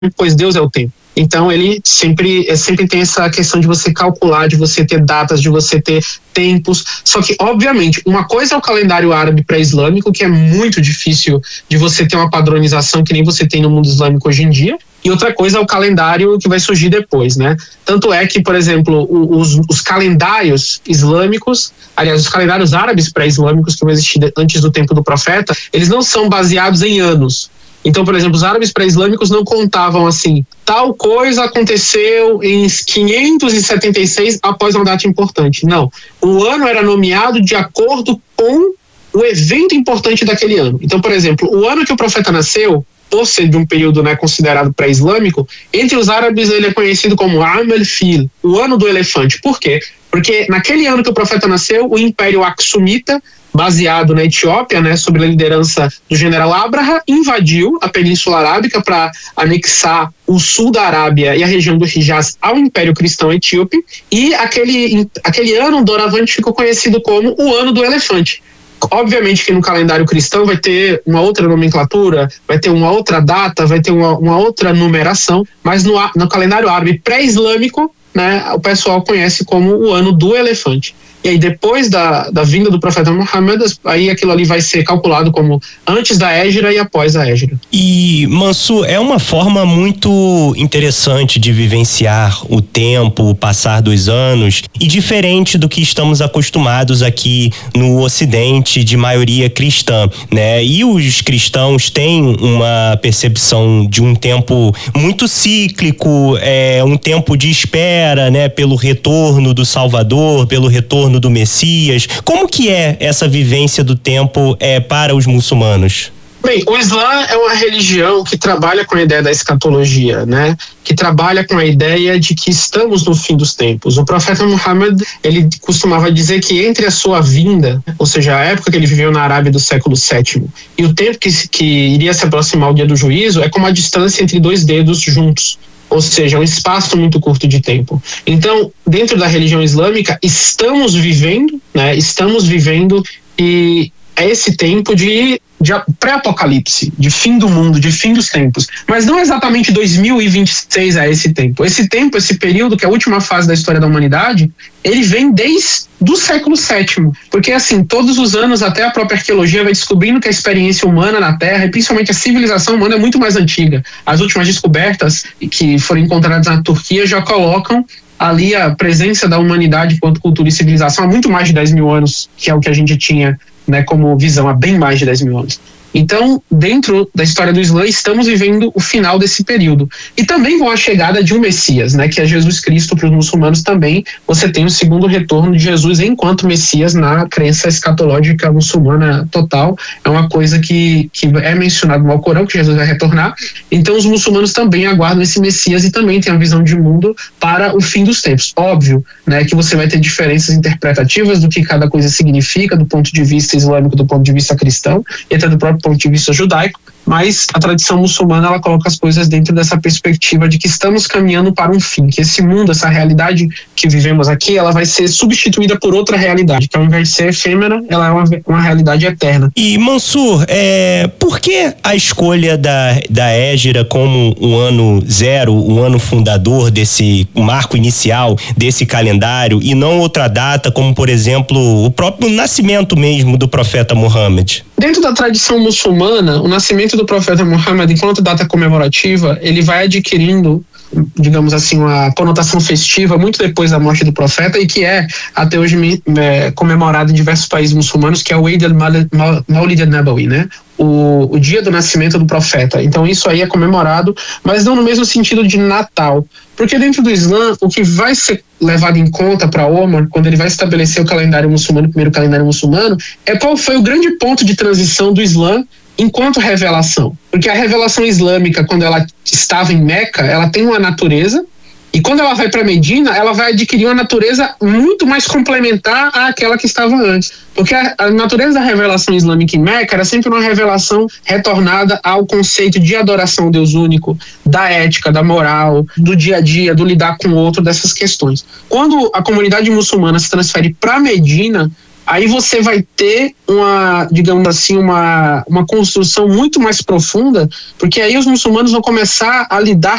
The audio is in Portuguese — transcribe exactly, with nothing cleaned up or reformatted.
pois Deus é o tempo. Então ele sempre, sempre tem essa questão de você calcular, de você ter datas, de você ter tempos. Só que, obviamente, uma coisa é o calendário árabe pré-islâmico, que é muito difícil de você ter uma padronização que nem você tem no mundo islâmico hoje em dia. E outra coisa é o calendário que vai surgir depois, né? Tanto é que, por exemplo, os, os calendários islâmicos, aliás, os calendários árabes pré-islâmicos que vão existir antes do tempo do profeta, eles não são baseados em anos. Então, por exemplo, os árabes pré-islâmicos não contavam assim, tal coisa aconteceu em quinhentos e setenta e seis após uma data importante. Não, o ano era nomeado de acordo com o evento importante daquele ano. Então, por exemplo, o ano que o profeta nasceu, por ser de um período, né, considerado pré-islâmico, entre os árabes ele é conhecido como Am el-Fil, o ano do elefante. Por quê? Porque naquele ano que o profeta nasceu, o Império Aksumita, baseado na Etiópia, né, sob a liderança do general Abraha, invadiu a Península Arábica para anexar o sul da Arábia e a região do Hijaz ao Império Cristão Etíope, e aquele, aquele ano doravante ficou conhecido como o ano do elefante. Obviamente que no calendário cristão vai ter uma outra nomenclatura, vai ter uma outra data, vai ter uma, uma outra numeração, mas no, no calendário árabe pré-islâmico, né, o pessoal conhece como o ano do elefante. E aí depois da, da vinda do profeta Muhammad, aí aquilo ali vai ser calculado como antes da Hégira e após a Hégira. E, Mansur, é uma forma muito interessante de vivenciar o tempo, o passar dos anos, e diferente do que estamos acostumados aqui no Ocidente, de maioria cristã, né? E os cristãos têm uma percepção de um tempo muito cíclico, é, um tempo de espera, né? Pelo retorno do Salvador, pelo retorno do Messias. Como que é essa vivência do tempo é, para os muçulmanos? Bem, o Islã é uma religião que trabalha com a ideia da escatologia, né? Que trabalha com a ideia de que estamos no fim dos tempos. O profeta Muhammad, ele costumava dizer que entre a sua vinda, ou seja, a época que ele viveu na Arábia do século sétimo, e o tempo que, que iria se aproximar o dia do juízo, é como a distância entre dois dedos juntos. Ou seja, um espaço muito curto de tempo. Então, dentro da religião islâmica, estamos vivendo, né? Estamos vivendo e é esse tempo de, de pré-apocalipse, de fim do mundo, de fim dos tempos. Mas não exatamente dois mil e vinte e seis é esse tempo. Esse tempo, esse período, que é a última fase da história da humanidade, ele vem desde do século sétimo. Porque, assim, todos os anos, até a própria arqueologia vai descobrindo que a experiência humana na Terra, e principalmente a civilização humana, é muito mais antiga. As últimas descobertas que foram encontradas na Turquia já colocam ali a presença da humanidade enquanto cultura e civilização há muito mais de dez mil anos, que é o que a gente tinha, né, como visão, há bem mais de dez mil anos. Então, dentro da história do Islã, estamos vivendo o final desse período. E também com a chegada de um Messias, né, que é Jesus Cristo. Para os muçulmanos também, você tem o segundo retorno de Jesus enquanto Messias na crença escatológica muçulmana total. É uma coisa que, que é mencionado no Alcorão, que Jesus vai retornar. Então, os muçulmanos também aguardam esse Messias e também têm a visão de mundo para o fim dos tempos. Óbvio, né, que você vai ter diferenças interpretativas do que cada coisa significa, do ponto de vista islâmico, do ponto de vista cristão, e até do próprio ponto de vista judaico, mas a tradição muçulmana, ela coloca as coisas dentro dessa perspectiva de que estamos caminhando para um fim, que esse mundo, essa realidade que vivemos aqui, ela vai ser substituída por outra realidade, que ao invés de ser efêmera, ela é uma, uma realidade eterna. E, Mansur, é, por que a escolha da, da Hégira como o ano zero, o ano fundador desse, o marco inicial desse calendário, e não outra data, como, por exemplo, o próprio nascimento mesmo do profeta Muhammad? Dentro da tradição muçulmana, o nascimento do profeta Muhammad, enquanto data comemorativa, ele vai adquirindo, digamos assim, uma conotação festiva muito depois da morte do profeta, e que é, até hoje, é, comemorado em diversos países muçulmanos, que é o Eid al-Mawlid al-Nabawi, né? O, o dia do nascimento do profeta. Então isso aí é comemorado, mas não no mesmo sentido de Natal. Porque dentro do Islã, o que vai ser levado em conta para Omar, quando ele vai estabelecer o calendário muçulmano, o primeiro calendário muçulmano, é qual foi o grande ponto de transição do Islã enquanto revelação. Porque a revelação islâmica, quando ela estava em Meca, ela tem uma natureza, e quando ela vai para Medina, ela vai adquirir uma natureza muito mais complementar àquela que estava antes. Porque a, a natureza da revelação islâmica em Meca era sempre uma revelação retornada ao conceito de adoração ao Deus único, da ética, da moral, do dia a dia, do lidar com o outro, dessas questões. Quando a comunidade muçulmana se transfere para Medina, aí você vai ter uma, digamos assim, uma, uma construção muito mais profunda, porque aí os muçulmanos vão começar a lidar